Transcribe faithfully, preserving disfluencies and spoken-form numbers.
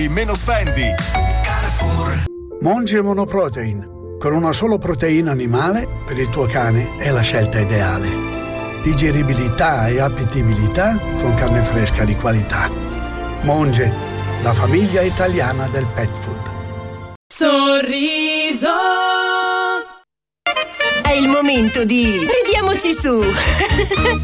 Meno spendi. Carrefour. Monge Monoprotein. Con una solo proteina animale, per il tuo cane è la scelta ideale. Digeribilità e appetibilità con carne fresca di qualità. Monge, la famiglia italiana del pet food. Sorriso. È il momento di ridiamoci su.